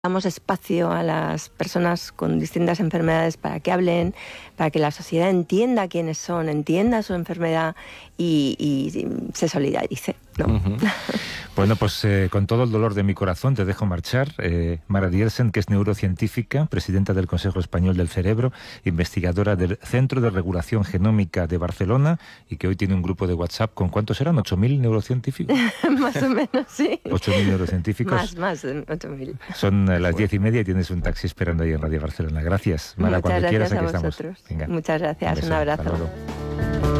Damos espacio a las personas con distintas enfermedades para que hablen, para que la sociedad entienda quiénes son, entienda su enfermedad y se solidarice, ¿no? Uh-huh. Bueno, pues con todo el dolor de mi corazón te dejo marchar. Mara Diersen, que es neurocientífica, presidenta del Consejo Español del Cerebro, investigadora del Centro de Regulación Genómica de Barcelona y que hoy tiene un grupo de WhatsApp con ¿cuántos eran? ¿8.000 neurocientíficos? Más o menos, sí. 8.000 neurocientíficos. Más de 8.000. Son las 10:30 y tienes un taxi esperando ahí en Radio Barcelona. Gracias, Mara, cuando quieras, aquí estamos. Venga. Muchas gracias, un abrazo.